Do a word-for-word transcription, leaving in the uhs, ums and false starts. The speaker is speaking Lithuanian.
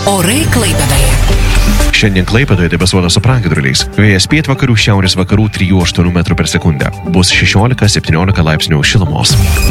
Orai Klaipėdoje. Šiandien Klaipėdoje debesuota su pragiedruliais. Vėjas pietvakarių šiaurės vakarų trijų aštuonių metrų per sekundę. Bus šešiolika septyniolika laipsnių šilumos.